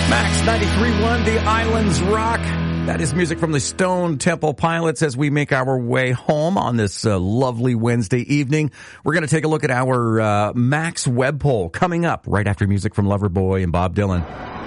Max 93.1, The Islands Rock. That is music from the Stone Temple Pilots as we make our way home on this lovely Wednesday evening. We're going to take a look at our Max Web poll coming up right after music from Loverboy and Bob Dylan.